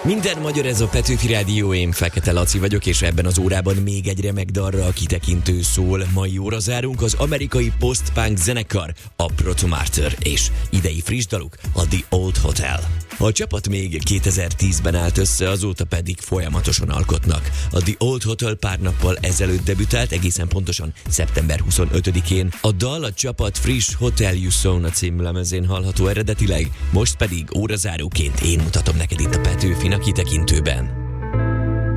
Minden magyar, ez a Petőfi Rádió, én Fekete Laci vagyok, és ebben az órában még egy remek dalra a kitekintő szól. Mai óra zárunk az amerikai post-punk zenekar, a Proto Martyr, és idei friss daluk, a The Old Hotel. A csapat még 2010-ben állt össze, azóta pedig folyamatosan alkotnak. A The Old Hotel pár nappal ezelőtt debütált, egészen pontosan szeptember 25-én. A dal a csapat friss Hotel You Sauna című lemezén hallható eredetileg, most pedig órazáróként én mutatom neked itt a Petőfin a kitekintőben.